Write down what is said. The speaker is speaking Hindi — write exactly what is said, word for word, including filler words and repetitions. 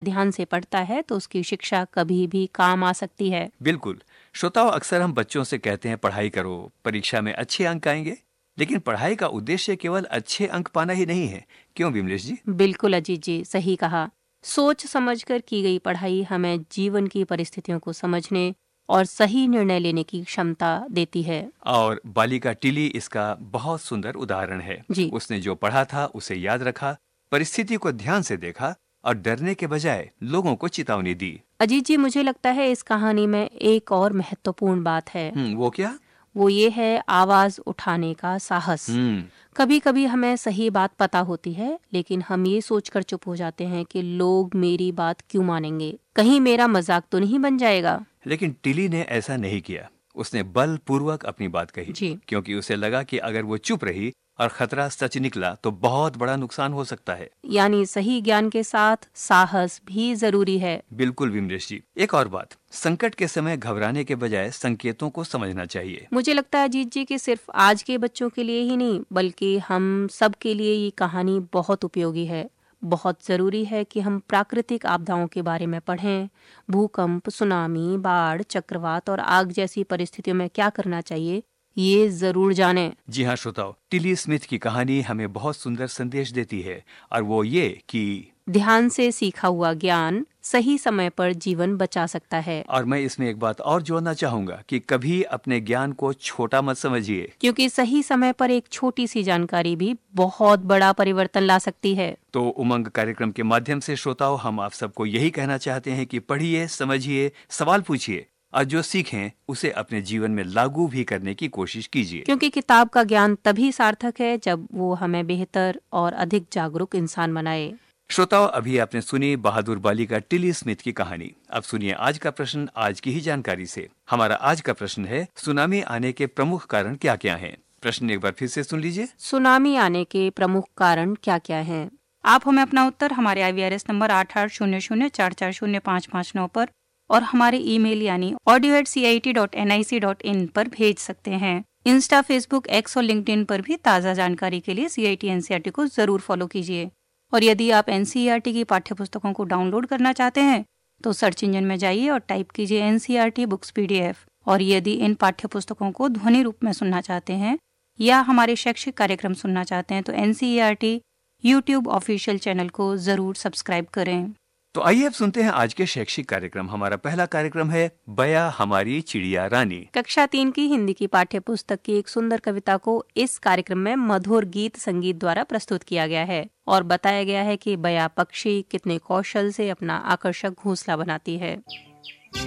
ध्यान से पढ़ता है तो उसकी शिक्षा कभी भी काम आ सकती है। बिल्कुल श्रोताओ, अक्सर हम बच्चों से कहते हैं पढ़ाई करो, परीक्षा में अच्छे अंक आएंगे, लेकिन पढ़ाई का उद्देश्य केवल अच्छे अंक पाना ही नहीं है। क्यों विमलेश जी? बिल्कुल अजीत जी, सही कहा। सोच समझकर की गई पढ़ाई हमें जीवन की परिस्थितियों को समझने और सही निर्णय लेने की क्षमता देती है। और बालिका टिली इसका बहुत सुंदर उदाहरण है। जी। उसने जो पढ़ा था उसे याद रखा, परिस्थिति को ध्यान से देखा और डरने के बजाय लोगों को चेतावनी दी। अजीत जी, मुझे लगता है इस कहानी में एक और महत्वपूर्ण बात है। हम्म, वो क्या? वो ये है आवाज उठाने का साहस। हम्म कभी कभी हमें सही बात पता होती है, लेकिन हम ये सोचकर चुप हो जाते हैं कि लोग मेरी बात क्यों मानेंगे, कहीं मेरा मजाक तो नहीं बन जाएगा। लेकिन टिली ने ऐसा नहीं किया। उसने बलपूर्वक अपनी बात कही, जी। क्योंकि उसे लगा कि अगर वो चुप रही और खतरा सच निकला तो बहुत बड़ा नुकसान हो सकता है। यानी सही ज्ञान के साथ साहस भी जरूरी है। बिल्कुल विमलेश जी। एक और बात, संकट के समय घबराने के बजाय संकेतों को समझना चाहिए। मुझे लगता है अजीत जी कि सिर्फ आज के बच्चों के लिए ही नहीं, बल्कि हम सब के लिए ये कहानी बहुत उपयोगी है। बहुत जरूरी है कि हम प्राकृतिक आपदाओं के बारे में पढ़ें। भूकंप, सुनामी, बाढ़, चक्रवात और आग जैसी परिस्थितियों में क्या करना चाहिए, ये जरूर जानें। जी हाँ श्रोताओ, टिली स्मिथ की कहानी हमें बहुत सुंदर संदेश देती है, और वो ये कि ध्यान से सीखा हुआ ज्ञान सही समय पर जीवन बचा सकता है। और मैं इसमें एक बात और जोड़ना चाहूंगा कि कभी अपने ज्ञान को छोटा मत समझिए, क्योंकि सही समय पर एक छोटी सी जानकारी भी बहुत बड़ा परिवर्तन ला सकती है। तो उमंग कार्यक्रम के माध्यम से श्रोताओं, हम आप सबको यही कहना चाहते हैं कि पढ़िए, समझिए, सवाल पूछिए और जो सीखें उसे अपने जीवन में लागू भी करने की कोशिश कीजिए। क्योंकि किताब का ज्ञान तभी सार्थक है जब वो हमें बेहतर और अधिक जागरूक इंसान बनाए। श्रोताओं, अभी आपने सुनी बहादुर बालिका टिली स्मिथ की कहानी। अब सुनिए आज का प्रश्न आज की ही जानकारी से। हमारा आज का प्रश्न है, सुनामी आने के प्रमुख कारण क्या क्या हैं? प्रश्न एक बार फिर से सुन लीजिए। सुनामी आने के प्रमुख कारण क्या क्या हैं? आप हमें अपना उत्तर हमारे आई वी आर एस नंबर आठ आठ शून्य शून्य चार चार शून्य पाँच पाँच नौ पर और हमारे ईमेल यानी audio eight C I T dot N I C dot in पर भेज सकते हैं। इंस्टा, फेसबुक, एक्स और लिंक्डइन पर भी ताज़ा जानकारी के लिए सी I T N C E R T को जरूर फॉलो कीजिए। और यदि आप N C E R T की पाठ्य पुस्तकों को डाउनलोड करना चाहते हैं तो सर्च इंजन में जाइए और टाइप कीजिए N C E R T books P D F. और यदि इन पाठ्य पुस्तकों को ध्वनि रूप में सुनना चाहते हैं या हमारे शैक्षिक कार्यक्रम सुनना चाहते हैं तो N C E R T YouTube official channel को जरूर सब्सक्राइब करें। तो आइए अब सुनते हैं आज के शैक्षिक कार्यक्रम। हमारा पहला कार्यक्रम है बया हमारी चिड़िया रानी। कक्षा तीन की हिंदी की पाठ्य पुस्तक की एक सुंदर कविता को इस कार्यक्रम में मधुर गीत संगीत द्वारा प्रस्तुत किया गया है और बताया गया है कि बया पक्षी कितने कौशल से अपना आकर्षक घोंसला बनाती है।